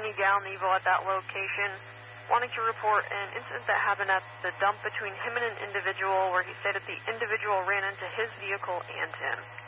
Tony Galnevo at that location, wanting to report an incident that happened at the dump between him and an individual where he said that the individual ran into his vehicle and him.